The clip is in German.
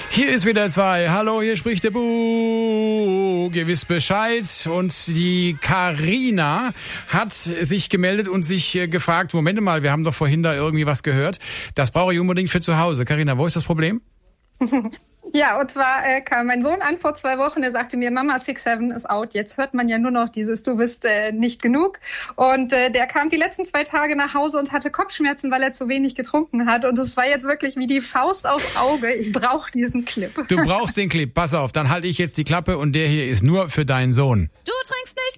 Hier ist wieder 2. Hallo, hier spricht der Bug. Ihr wisst Bescheid. Und die Carina hat sich gemeldet und sich gefragt, Moment mal, wir haben doch vorhin da irgendwie was gehört. Das brauche ich unbedingt für zu Hause. Carina, wo ist das Problem? Ja, und zwar kam mein Sohn an vor 2 Wochen, der sagte mir, Mama, 6-7 ist out. Jetzt hört man ja nur noch dieses, du bist nicht genug. Und der kam die letzten 2 Tage nach Hause und hatte Kopfschmerzen, weil er zu wenig getrunken hat. Und es war jetzt wirklich wie die Faust aufs Auge. Ich brauche diesen Clip. Du brauchst den Clip. Pass auf, dann halte ich jetzt die Klappe und der hier ist nur für deinen Sohn. Du trinkst nicht